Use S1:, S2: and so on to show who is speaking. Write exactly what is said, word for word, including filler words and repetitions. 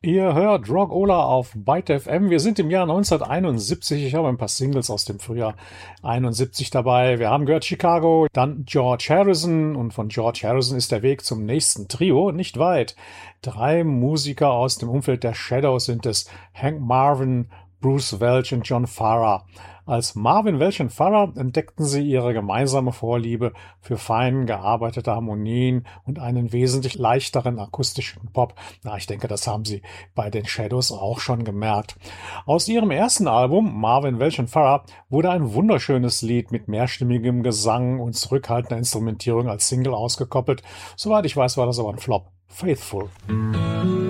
S1: Ihr hört Rock Ola auf Byte F M. Wir sind im Jahr neunzehnhunderteinundsiebzig. Ich habe ein paar Singles aus dem Frühjahr einundsiebzig dabei. Wir haben gehört Chicago, dann George Harrison und von George Harrison ist der Weg zum nächsten Trio nicht weit. Drei Musiker aus dem Umfeld der Shadows sind es: Hank Marvin, Bruce Welch und John Farrar. Als Marvin Welch und Farrar entdeckten sie ihre gemeinsame Vorliebe für fein gearbeitete Harmonien und einen wesentlich leichteren akustischen Pop. Na, ich denke, das haben sie bei den Shadows auch schon gemerkt. Aus ihrem ersten Album, Marvin Welch und Farrar, wurde ein wunderschönes Lied mit mehrstimmigem Gesang und zurückhaltender Instrumentierung als Single ausgekoppelt. Soweit ich weiß, war das aber ein Flop. Faithful.